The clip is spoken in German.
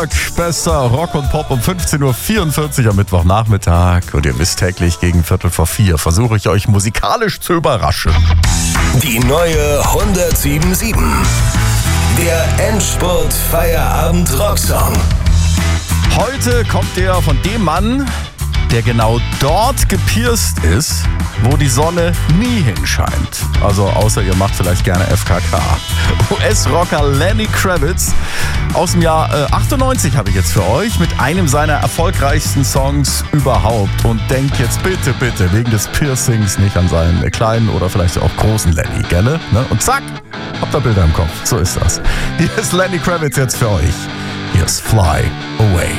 Bester Rock und Pop um 15.44 Uhr am Mittwochnachmittag. Und ihr wisst, täglich gegen 3:45 versuche ich euch musikalisch zu überraschen. Die neue 107.7. Der Endspurt Feierabend Rocksong. Heute kommt der von dem Mann, der genau dort gepierst ist, wo die Sonne nie hinscheint. Also außer ihr macht vielleicht gerne FKK. US-Rocker Lenny Kravitz aus dem Jahr 98 habe ich jetzt für euch mit einem seiner erfolgreichsten Songs überhaupt. Und denkt jetzt bitte wegen des Piercings nicht an seinen kleinen oder vielleicht auch großen Lenny, gerne? Ne? Und zack, habt ihr Bilder im Kopf. So ist das. Hier ist Lenny Kravitz jetzt für euch. Hier ist Fly Away.